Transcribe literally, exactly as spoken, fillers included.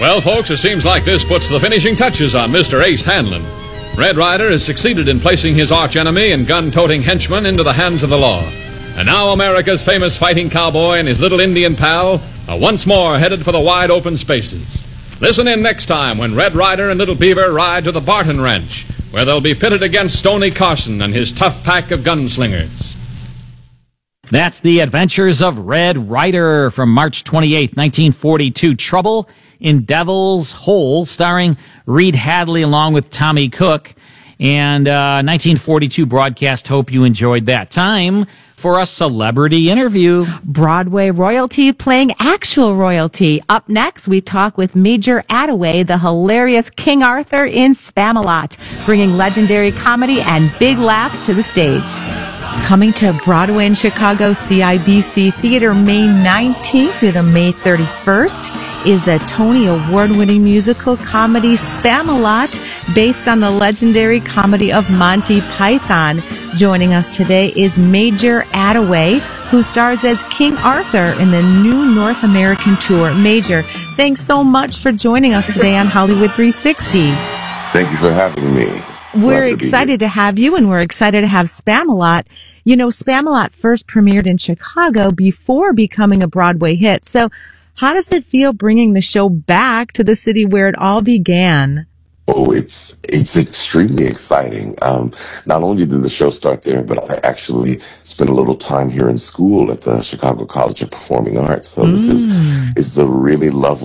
Well, folks, it seems like this puts the finishing touches on Mister Ace Hanlon. Red Ryder has succeeded in placing his archenemy and gun-toting henchman into the hands of the law. And now America's famous fighting cowboy and his little Indian pal are once more headed for the wide open spaces. Listen in next time when Red Ryder and Little Beaver ride to the Barton Ranch, where they'll be pitted against Stoney Carson and his tough pack of gunslingers. That's The Adventures of Red Ryder from March twenty-eighth, nineteen forty-two. Trouble in Devil's Hole, starring Reed Hadley along with Tommy Cook. And uh, nineteen forty-two broadcast. Hope you enjoyed that. Time for a celebrity interview. Broadway royalty playing actual royalty. Up next, we talk with Major Attaway, the hilarious King Arthur in Spamalot, bringing legendary comedy and big laughs to the stage. Coming to Broadway in Chicago, C I B C Theater, May nineteenth through the May thirty-first, is the Tony Award-winning musical comedy Spamalot, based on the legendary comedy of Monty Python. Joining us today is Major Attaway, who stars as King Arthur in the new North American tour. Major, thanks so much for joining us today on Hollywood three sixty. Thank you for having me. It's we're excited to, to have you, and we're excited to have Spamalot. You know, Spamalot first premiered in Chicago before becoming a Broadway hit. So how does it feel bringing the show back to the city where it all began? Oh, it's it's extremely exciting. Um, not only did the show start there, but I actually spent a little time here in school at the Chicago College of Performing Arts. So mm. this is, this is a really lovely